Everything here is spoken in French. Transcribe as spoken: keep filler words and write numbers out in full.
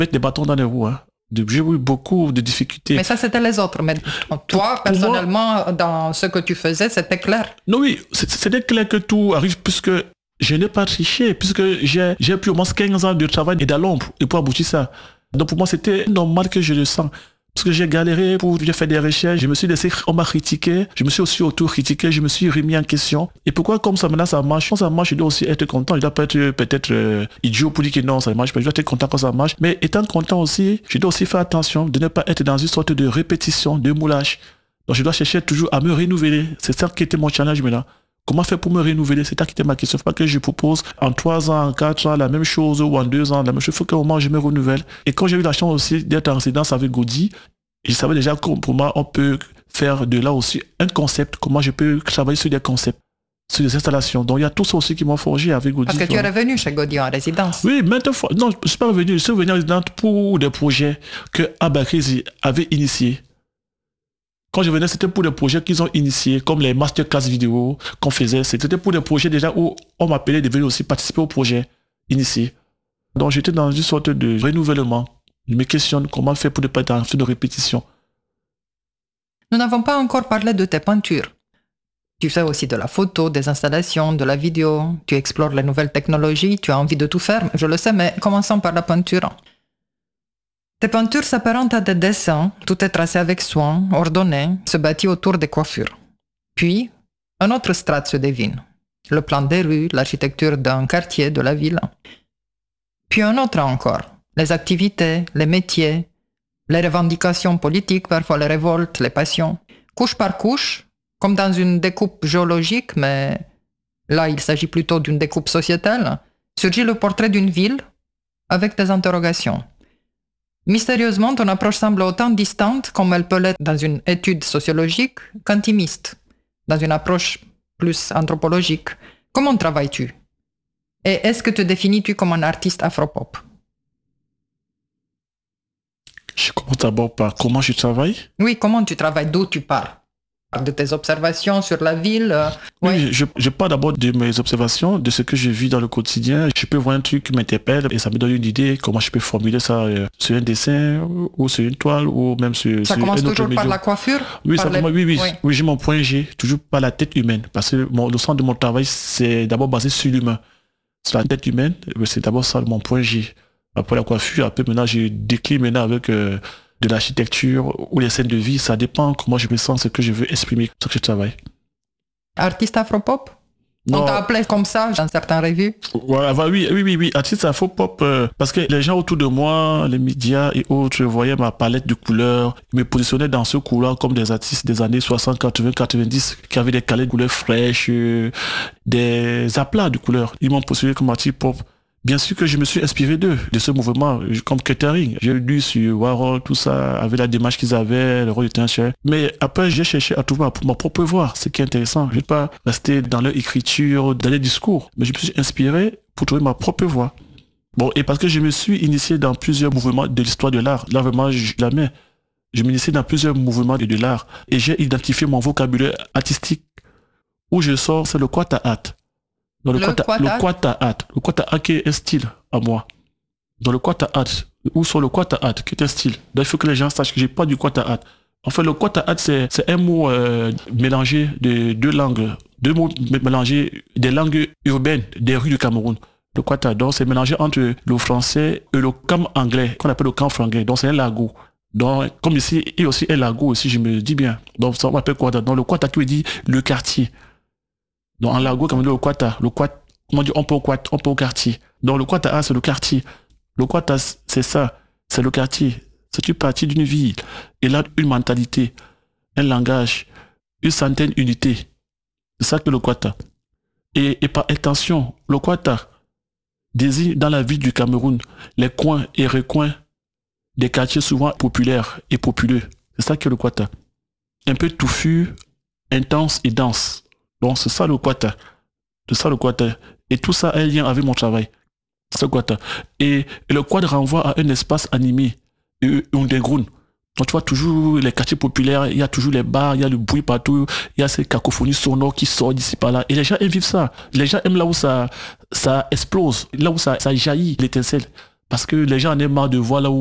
mettre des bâtons dans les roues. Hein. J'ai eu beaucoup de difficultés. Mais ça, c'était les autres. Mais toi, personnellement, moi, dans ce que tu faisais, c'était clair. Non, oui, c'était clair que tout arrive puisque je n'ai pas triché, puisque j'ai, j'ai pu au moins quinze ans de travail et d'alombre et pour aboutir ça. Donc pour moi, c'était normal que je le sens. Parce que j'ai galéré pour j'ai fait des recherches, je me suis laissé, on m'a critiqué, je me suis aussi auto-critiqué, je me suis remis en question. Et pourquoi comme ça maintenant ça marche, quand ça marche, je dois aussi être content, je dois pas être peut-être euh, idiot pour dire que non, ça marche pas, je dois être content quand ça marche. Mais étant content aussi, je dois aussi faire attention de ne pas être dans une sorte de répétition, de moulage. Donc je dois chercher toujours à me renouveler. C'est ça qui était mon challenge maintenant. Comment faire pour me renouveler? C'est ça qui était ma question. Il ne faut pas que je propose en trois ans, en quatre ans, la même chose ou en deux ans, la même chose. Il faut qu'au moment je me renouvelle. Et quand j'ai eu la chance aussi d'être en résidence avec Gaudi, je savais déjà que pour moi, on peut faire de là aussi un concept. Comment je peux travailler sur des concepts, sur des installations. Donc il y a tout ça aussi qui m'ont forgé avec Gaudi. Parce que tu es revenu chez Gaudi en résidence. Oui, maintes fois. Non, je ne suis pas revenu. Je suis revenu en résidence pour des projets que Abakrizi avait initiés. Quand je venais, c'était pour des projets qu'ils ont initiés, comme les masterclass vidéo qu'on faisait. C'était pour des projets déjà où on m'appelait de venir aussi participer au projet initié. Donc j'étais dans une sorte de renouvellement. Je me questionne comment faire pour ne pas être dans une répétition. Nous n'avons pas encore parlé de tes peintures. Tu fais aussi de la photo, des installations, de la vidéo. Tu explores les nouvelles technologies, tu as envie de tout faire, je le sais, mais commençons par la peinture. Tes peintures s'apparentent à des dessins, tout est tracé avec soin, ordonné, se bâtit autour des coiffures. Puis, un autre strate se devine. Le plan des rues, l'architecture d'un quartier, de la ville. Puis un autre encore. Les activités, les métiers, les revendications politiques, parfois les révoltes, les passions. Couche par couche, comme dans une découpe géologique, mais là il s'agit plutôt d'une découpe sociétale, surgit le portrait d'une ville avec des interrogations. Mystérieusement, ton approche semble autant distante comme elle peut l'être dans une étude sociologique qu'intimiste, dans une approche plus anthropologique. Comment travailles-tu? Et est-ce que te définis-tu comme un artiste afropop? Je commence d'abord par comment je travaille. Oui, comment tu travailles, d'où tu pars? De tes observations sur la ville euh, Oui, ouais. je, je pars d'abord de mes observations, de ce que je vis dans le quotidien. Je peux voir un truc qui m'interpelle et ça me donne une idée comment je peux formuler ça euh, sur un dessin ou sur une toile ou même sur, ça sur commence un autre toujours médium. par la coiffure? Oui, ça les... commence, oui, oui, oui. oui, j'ai mon point G, toujours par la tête humaine. Parce que mon, le centre de mon travail, c'est d'abord basé sur l'humain. Sur la tête humaine, c'est d'abord ça mon point G. Après la coiffure, après maintenant, je décline maintenant avec... Euh, de l'architecture ou les scènes de vie, ça dépend comment je me sens, ce que je veux exprimer, ce que je travaille. Artiste afropop? On t'a appelé comme ça dans certaines revues? Ouais, bah oui, oui, oui, oui, artiste afropop, euh, parce que les gens autour de moi, les médias et autres, voyaient ma palette de couleurs, ils me positionnaient dans ce couleur comme des artistes des années soixante, quatre-vingts, quatre-vingt-dix, qui avaient des palettes de couleurs fraîches, euh, des aplats de couleurs. Ils m'ont positionné comme artiste pop. Bien sûr que je me suis inspiré d'eux, de ce mouvement, comme Kettering. J'ai lu sur Warhol, tout ça, avec la démarche qu'ils avaient, le rôle de Tincher. Mais après, j'ai cherché à trouver ma propre voix, ce qui est intéressant. Je ne vais pas rester dans leur écriture, dans les discours, mais je me suis inspiré pour trouver ma propre voix. Bon, et parce que je me suis initié dans plusieurs mouvements de l'histoire de l'art. Là, vraiment, je la mets. Je m'initie dans plusieurs mouvements de, de l'art. Et j'ai identifié mon vocabulaire artistique. Où je sors, c'est le Kwata Art. Dans le, le Kwata, Kwata le Kwata Art, le Kwata Art qui est un style à moi. Dans le Kwata Art, ou sur le Kwata Art qui est un style. Donc il faut que les gens sachent que j'ai pas du Kwata Art. En fait, le Kwata Art, c'est, c'est un mot euh, mélangé de deux langues, deux mots mélangés des langues urbaines des rues du Cameroun. Le Kwata, donc c'est mélangé entre le français et le cam anglais, qu'on appelle le cam franglais. Donc c'est un lago. Donc comme ici, il y a aussi un lago aussi, je me dis bien. Donc ça on appelle Kwata. Donc le Kwata qui veut dire le quartier. Donc en lago, comme on dit le Kwata, le Kwata, comment dire, on peut au Kwata, on peut au quartier. Donc le Kwata, c'est le quartier. Le Kwata, c'est ça, c'est le quartier. C'est une partie d'une ville. Il a une mentalité, un langage, une certaine unité. C'est ça que le Kwata. Et, et par extension, le Kwata désigne dans la ville du Cameroun les coins et recoins des quartiers souvent populaires et populeux. C'est ça que le Kwata. Un peu touffu, intense et dense. Donc c'est ça le Kwata. C'est ça le Kwata. Et tout ça a un lien avec mon travail. C'est le Kwata. Et, et le Kwata renvoie à un espace animé, et underground. Donc tu vois toujours les quartiers populaires, il y a toujours les bars, il y a le bruit partout, il y a ces cacophonies sonores qui sortent d'ici par là. Et les gens aiment vivre ça. Les gens aiment là où ça, ça explose, là où ça, ça jaillit, l'étincelle. Parce que les gens en aient marre de voir là où